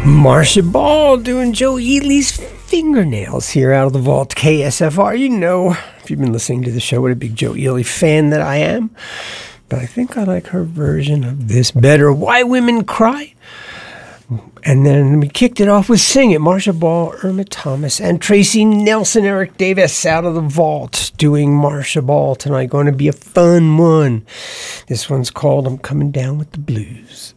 Marcia Ball doing Joe Ely's fingernails here out of the vault. KSFR. You know, if you've been listening to the show, what a big Joe Ely fan that I am. But I think I like her version of this better. Why Women Cry. And then we kicked it off with Sing It. Marcia Ball, Irma Thomas, and Tracy Nelson. Eric Davis out of the vault doing Marcia Ball tonight. Going to be a fun one. This one's called I'm Coming Down with the Blues.